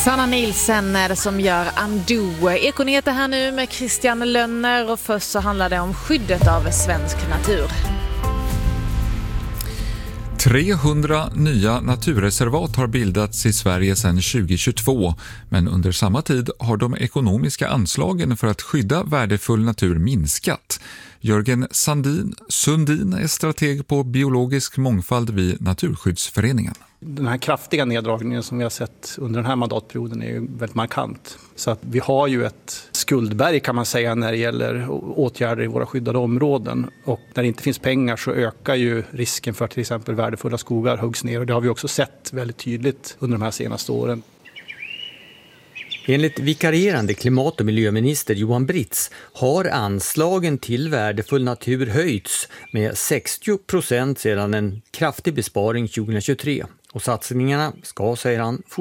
Sanna Nielsen är det som gör Ando. Ekonyheter här nu med Christian Lönner, och först så handlar det om skyddet av svensk natur. 300 nya naturreservat har bildats i Sverige sedan 2022, men under samma tid har de ekonomiska anslagen för att skydda värdefull natur minskat. Jörgen Sundin är strateg på biologisk mångfald vid Naturskyddsföreningen. Den här kraftiga neddragningen som vi har sett under den här mandatperioden är ju väldigt markant. Så att vi har ju ett skuldberg kan man säga när det gäller åtgärder i våra skyddade områden. Och när det inte finns pengar så ökar ju risken för att till exempel värdefulla skogar huggs ner. Och det har vi också sett väldigt tydligt under de här senaste åren. Enligt vikarierande klimat- och miljöminister Johan Britz har anslagen till värdefull natur höjts med 60% sedan en kraftig besparing 2023. Och satsningarna ska, säger han,